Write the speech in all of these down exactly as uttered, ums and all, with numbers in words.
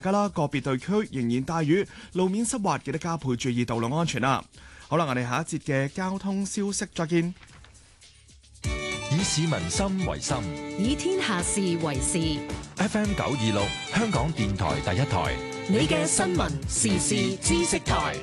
噶啦，個別地區仍然大雨，路面濕滑，記得加倍注意道路安全啦。好啦，我哋下一節嘅交通消息再見。 以市民心為心， 以天下事為事。 F M 九二六，香港電台第一台， 你嘅新聞時事知識台。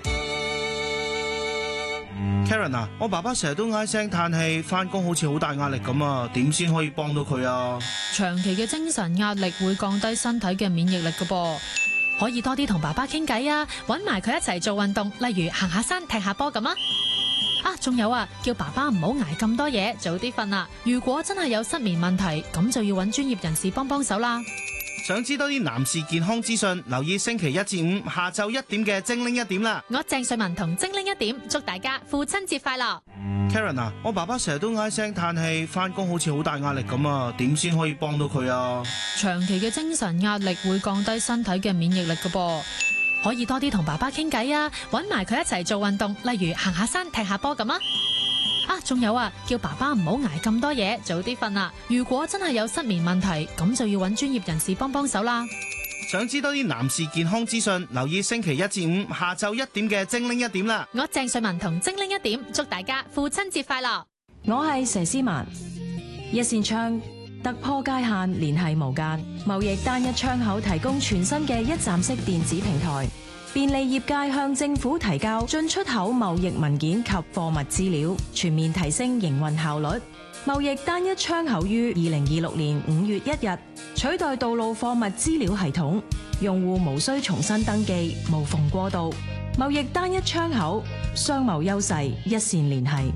Karen 啊，我爸爸成日都唉聲嘆氣，翻工好似好大壓力咁啊，點先可以幫到佢啊？ 長期嘅精神壓力會降低身體嘅免疫力㗎噃，可以多啲同爸爸傾偈啊，搵埋佢一齊做運動，例如行下山、踢下波咁啊。啊，仲有啊，叫爸爸唔好捱咁多嘢，早啲瞓啦。如果真係有失眠問題，咁就要搵專業人士幫幫手啦。 想知多啲男士健康資訊，留意星期一至五下晝一點嘅精靈一點啦。 我鄭瑞文同精靈一點，祝大家父親節快樂。 Karen 啊，我爸爸成日都唉聲嘆氣，翻工好似好大壓力咁啊，點先可以幫到佢啊？ 長期嘅精神壓力會降低身體嘅免疫力㗎噃，可以多啲同爸爸傾偈啊，搵埋佢一齊做運動，例如行下山、踢下波咁啊。啊，仲有啊，叫爸爸唔好捱咁多嘢，早啲瞓啦。如果真係有失眠問題，咁就要搵專業人士幫幫手啦。 想知多啲男士健康資訊，留意星期一至五下晝一點嘅精靈一點啦。 我鄭瑞文同精靈一點，祝大家父親節快樂。 我係佘詩曼，一線窗突破界限，聯繫無間，貿易單一窗口提供全新嘅一站式電子平台，便利業界向政府提交進出口貿易文件及貨物資料，全面提升營運效率。貿易單一窗口於二零二六年五月一日取代道路貨物資料系統，用戶無需重新登記，無縫過渡。貿易單一窗口，商貿優勢一線聯繫。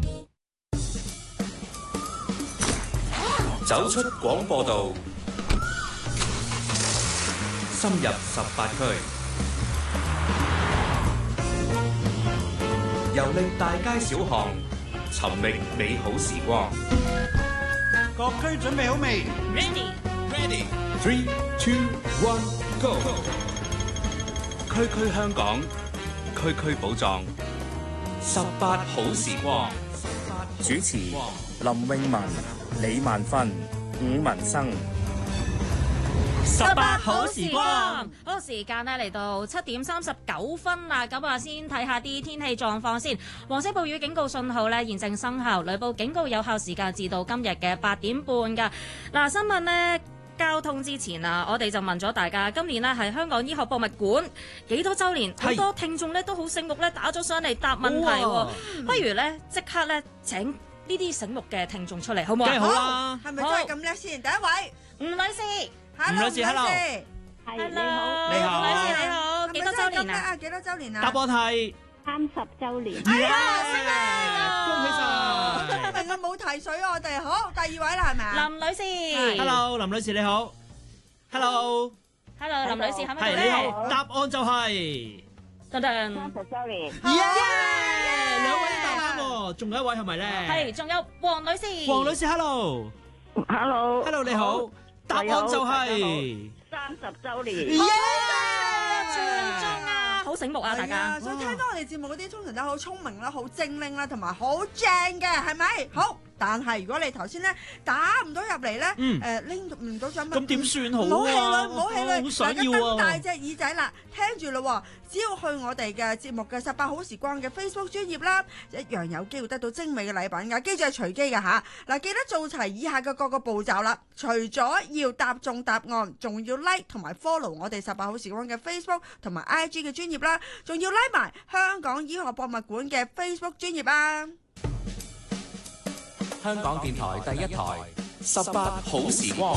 走出廣播道，深入十八區，遊歷大街小巷，尋覓美好時光。 各區準備好未 ？Ready, ready. Three, two, one, go. 區區香港，區區寶藏，十八好時光。主持林詠雯、李萬芬、伍文生。 十八好時光，嗰個時間呢嚟到七點三十九分啦。咁啊，先睇下啲天氣狀況先。黃色暴雨警告信號呢現正生效，雷暴警告有效時間至到今日嘅八點半噶。嗱，新聞呢，交通之前啊，我哋就問咗大家，今年呢係香港醫學博物館幾多周年？好多聽眾呢都好醒目呢，打咗上嚟答問題。不如呢，即刻呢請呢啲醒目嘅聽眾出嚟，好唔好啊？ 梗係好啦， 係咪真係咁叻先？第一位， 吳女士。 吳女士 ，hello， 係你好，你好，女士你好，幾多周年啊？ 幾多周年啊？ 答案係三十周年。 係啊， 恭喜晒！ 明我冇提水我哋，好，第二位啦，係咪啊？ 林女士 ，hello，林女士你好 ，hello，hello，林女士係咪？ 係你好，答案就係噔噔， 三十周年。 耶！兩位都答啱喎，仲有一位係咪咧？ 係，仲有黃女士。 黃女士 ，hello，hello，hello 你好。答案就係三十周年， 耶！ 全中啊，好醒目啊，大家。 所以聽到我哋節目嗰啲通常都好聰明啦，好精靈啦，同埋好正嘅，係咪？好，但係如果你頭先咧打唔到入嚟咧，誒拎唔到獎品， 咁點算好啊？ 唔好氣餒，唔好氣餒， 好想要啊！ 大家瞪大隻耳仔啦，聽住咯，只要去我哋嘅節目嘅十八好時光嘅 Facebook 專頁啦，一樣有機會得到精美嘅禮品噶。記住係隨機噶吓，嗱，記得做齊以下嘅各個步驟啦。除咗要答中答案，仲要 like 同埋 follow 我哋十八好時光嘅 Facebook 同埋 I G 嘅專頁啦，仲要拉埋香港醫學博物館嘅 Facebook 專頁啊！ 香港電台第一台，十八好時光。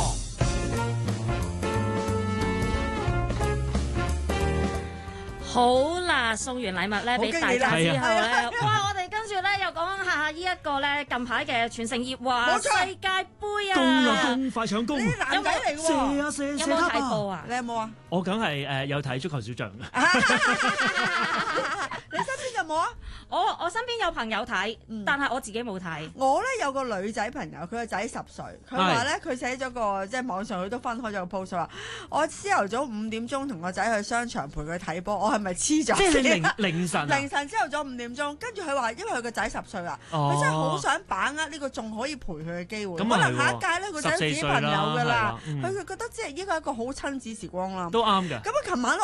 好啦，送完禮物咧俾大家之後咧，哇！我哋跟住咧又講下呢一個咧近排嘅全城熱話世界盃啊！ 攻啊攻，快搶攻！ 你啲男仔嚟喎， 射啊射射有冇睇波啊？ 你有冇啊？ 我梗係誒有睇足球小將。 你身邊有冇啊？ 我我身邊有朋友睇，但係我自己冇睇。 我咧有個女仔朋友，佢個仔十歲，佢話咧佢寫咗個即係網上佢都分開咗個 post 話，我朝頭早五點鐘同個仔去商場陪佢睇波，我係咪黐咗？ 即係凌凌晨啊凌晨朝頭早五點鐘，跟住佢話因為佢個仔十歲啦，佢、 哦、 真係好想把握呢個仲可以陪佢嘅機會。 咁可能下一屆咧，佢仔自己朋友㗎啦，佢佢、 嗯、 覺得即係呢個係一個好親子時光啦。 都啱㗎。 咁啊，琴晚